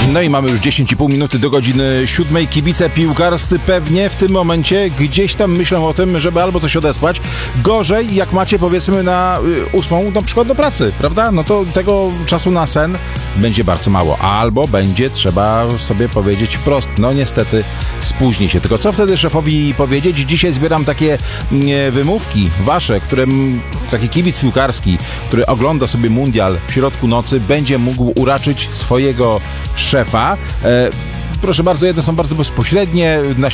No i mamy już 10,5 minuty do godziny 7. Kibice piłkarscy pewnie w tym momencie gdzieś tam myślą o tym, żeby albo coś odesłać. Gorzej, jak macie powiedzmy na 8 na przykład do pracy, prawda? No to tego czasu na sen będzie bardzo mało. Albo będzie trzeba sobie powiedzieć wprost, no niestety spóźni się. Tylko co wtedy szefowi powiedzieć? Dzisiaj zbieram takie wymówki wasze, które taki kibic piłkarski, który ogląda sobie mundial w środku nocy, będzie mógł uraczyć swojego szefa. Proszę bardzo, jedne są bardzo bezpośrednie. Na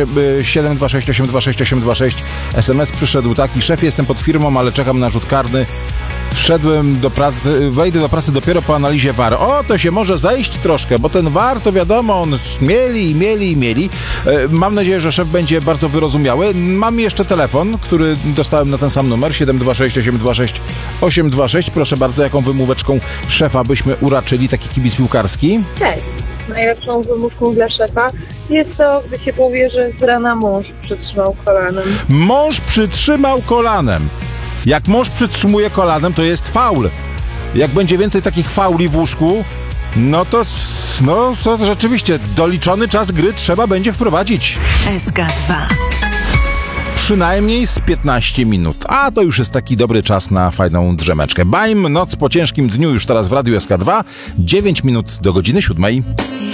726826826 SMS przyszedł taki: szef, jestem pod firmą, ale czekam na rzut karny. Wszedłem do pracy, wejdę do pracy dopiero po analizie VAR. O, to się może zajść troszkę, bo ten VAR, to wiadomo, on mieli. Mam nadzieję, że szef będzie bardzo wyrozumiały. Mam jeszcze telefon, który dostałem na ten sam numer, 726826826. Proszę bardzo, jaką wymóweczką szefa byśmy uraczyli, taki kibic piłkarski? Tak. Najlepszą wymówką dla szefa jest to, gdy się powie, że z rana mąż przytrzymał kolanem. Mąż przytrzymał kolanem. Jak mąż przytrzymuje kolanem, to jest faul. Jak będzie więcej takich fauli w łóżku, no to rzeczywiście doliczony czas gry trzeba będzie wprowadzić. SK2. Przynajmniej z 15 minut. A to już jest taki dobry czas na fajną drzemeczkę. Bajm, noc po ciężkim dniu już teraz w Radiu SK2. 9 minut do godziny 7.